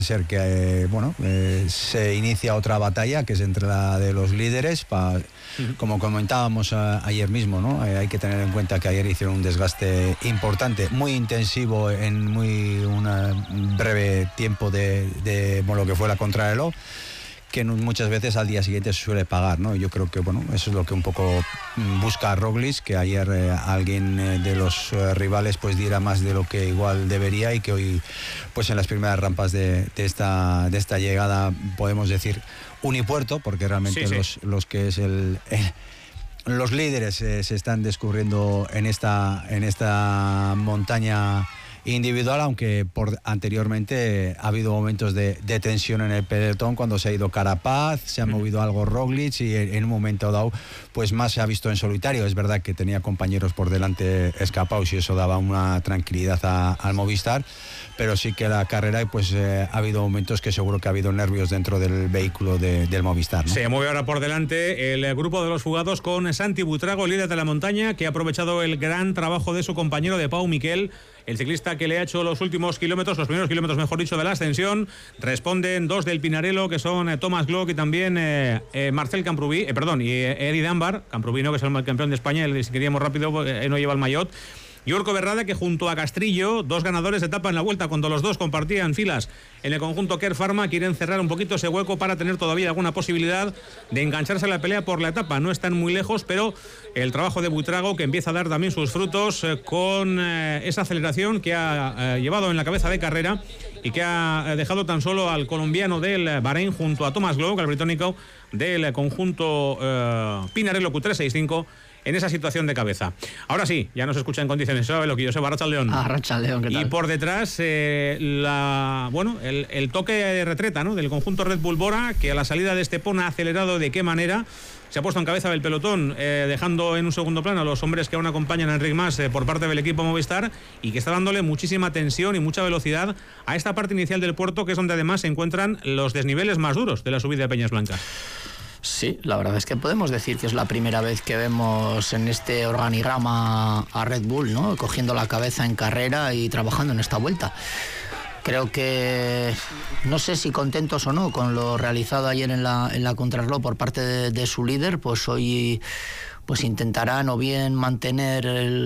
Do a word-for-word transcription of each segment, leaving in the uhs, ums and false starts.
ser que eh, bueno eh, se inicia otra batalla que es entre la de los líderes pa, uh-huh. como comentábamos a, ayer mismo, ¿no? Eh, hay que tener en cuenta que ayer hicieron un desgaste importante, muy intensivo en muy un breve tiempo de, de bueno, lo que fue la contrarreloj, que muchas veces al día siguiente se suele pagar, ¿no? Yo creo que bueno, eso es lo que un poco busca Roglic, que ayer eh, alguien eh, de los eh, rivales pues diera más de lo que igual debería, y que hoy pues en las primeras rampas de, de esta de esta llegada podemos decir unipuerto, porque realmente sí, los, sí. los que es el, el los líderes eh, se están descubriendo en esta en esta montaña individual, aunque por anteriormente ha habido momentos de, de tensión en el pelotón cuando se ha ido Carapaz, se ha movido algo Roglic, y en, en un momento dado pues más se ha visto en solitario. Es verdad que tenía compañeros por delante escapados y eso daba una tranquilidad a, al Movistar, pero sí que la carrera pues eh, ha habido momentos que seguro que ha habido nervios dentro del vehículo de, del Movistar, ¿no? Se mueve ahora por delante el grupo de los fugados con Santi Buitrago, líder de la montaña, que ha aprovechado el gran trabajo de su compañero de Pau Miquel, el ciclista que le ha hecho los últimos kilómetros, los primeros kilómetros mejor dicho, de la ascensión. Responden dos del Pinarello, que son eh, Thomas Glock y también eh, eh, Marcel Camprubí, eh, perdón, y eh, Eddie Dunbar. Camprubí no, que es el campeón de España, el, si queríamos rápido, eh, no lleva el maillot. Y Urco Berrada, que junto a Castrillo, dos ganadores de etapa en la Vuelta, cuando los dos compartían filas en el conjunto Kerr Pharma, quieren cerrar un poquito ese hueco para tener todavía alguna posibilidad de engancharse a la pelea por la etapa. No están muy lejos, pero el trabajo de Buitrago, que empieza a dar también sus frutos eh, con eh, esa aceleración que ha eh, llevado en la cabeza de carrera y que ha dejado tan solo al colombiano del Bahrein junto a Thomas Glock, al británico del conjunto eh, Pinarello Q tres sesenta y cinco, en esa situación de cabeza. Ahora sí, ya nos escucha en condiciones. ¿Sabe lo que yo sé? Arracha al León. Arracha al León, ¿qué tal? Y por detrás, eh, la, bueno, el, el toque de retreta, ¿no?, del conjunto Red Bull Bora, que a la salida de Estepona ha acelerado de qué manera. Se ha puesto en cabeza del pelotón, eh, dejando en un segundo plano a los hombres que aún acompañan a Enric Mas eh, por parte del equipo Movistar, y que está dándole muchísima tensión y mucha velocidad a esta parte inicial del puerto, que es donde además se encuentran los desniveles más duros de la subida de Peñas Blancas. Sí, la verdad es que podemos decir que es la primera vez que vemos en este organigrama a Red Bull, ¿no?, cogiendo la cabeza en carrera y trabajando en esta vuelta. Creo que, no sé si contentos o no con lo realizado ayer en la, en la contrarreloj por parte de, de su líder, pues hoy pues intentarán o bien mantener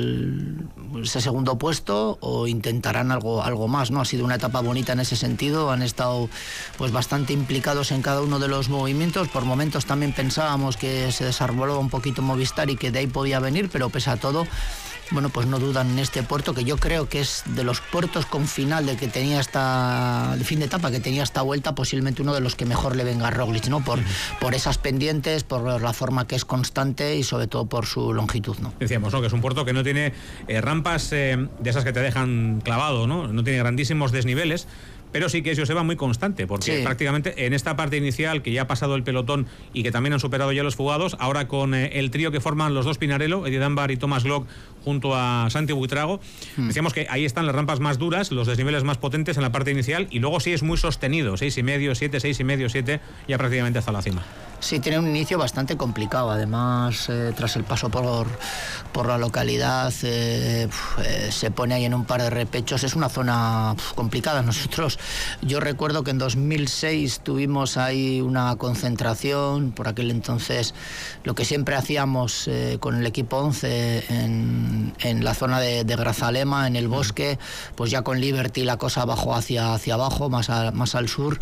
el, ese segundo puesto o intentarán algo, algo más, ¿no? Ha sido una etapa bonita en ese sentido, han estado pues bastante implicados en cada uno de los movimientos. Por momentos también pensábamos que se desarrollaba un poquito Movistar y que de ahí podía venir, pero pese a todo, bueno, pues no dudan en este puerto, que yo creo que es de los puertos con final de que tenía esta, de fin de etapa que tenía esta vuelta, posiblemente uno de los que mejor le venga a Roglic, ¿no? Por, por esas pendientes, por la forma que es constante y sobre todo por su longitud, ¿no? Decíamos, ¿no?, que es un puerto que no tiene eh, rampas eh, de esas que te dejan clavado, ¿no? No tiene grandísimos desniveles, pero sí que es Joseba muy constante, porque sí, prácticamente en esta parte inicial, que ya ha pasado el pelotón y que también han superado ya los fugados, ahora con eh, el trío que forman los dos Pinarello, Eddie Dunbar y Thomas Glock, junto a Santi Buitrago, hmm. decíamos que ahí están las rampas más duras, los desniveles más potentes en la parte inicial, y luego sí es muy sostenido, seis y medio, siete, seis y medio, siete, ya prácticamente hasta la cima. Sí, tiene un inicio bastante complicado, además eh, tras el paso por, por la localidad eh, eh, se pone ahí en un par de repechos, es una zona pf, complicada. Nosotros, yo recuerdo que en dos mil seis tuvimos ahí una concentración, por aquel entonces lo que siempre hacíamos eh, con el equipo once en, en la zona de, de Grazalema, en el bosque, pues ya con Liberty la cosa bajó hacia, hacia abajo, más, a, más al sur,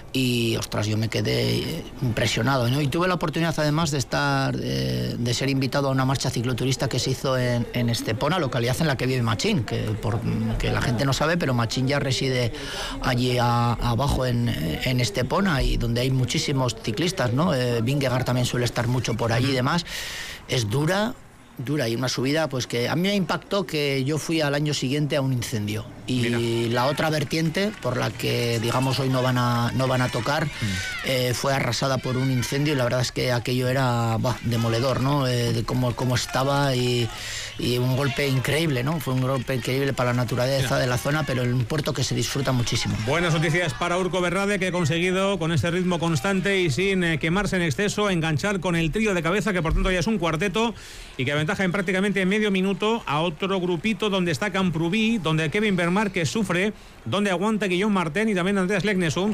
y ostras, yo me quedé impresionado, ¿no? Y tuve la oportunidad además de estar de, de ser invitado a una marcha cicloturista que se hizo en, en Estepona, localidad en la que vive Machín, que, por, que la gente no sabe, pero Machín ya reside allí a, abajo en, en Estepona, y donde hay muchísimos ciclistas, ¿no? Eh, Vingegaard también suele estar mucho por allí y demás. Es dura, dura, y una subida pues que a mí me impactó, que yo fui al año siguiente a un incendio, y Mira. la otra vertiente por la que digamos hoy no van a no van a tocar mm. eh, fue arrasada por un incendio, y la verdad es que aquello era bah, demoledor, ¿no? Eh, de cómo, cómo estaba, y, y un golpe increíble, ¿no? Fue un golpe increíble para la naturaleza Mira. de la zona, pero en un puerto que se disfruta muchísimo. Buenas noticias para Urco Berrade, que ha conseguido con ese ritmo constante y sin eh, quemarse en exceso enganchar con el trío de cabeza, que por tanto ya es un cuarteto, y que aventaja en prácticamente medio minuto a otro grupito donde está Camprubí, donde Kevin Vermaer, que sufre, donde aguanta Guillaume Martin y también Andreas Leknesund.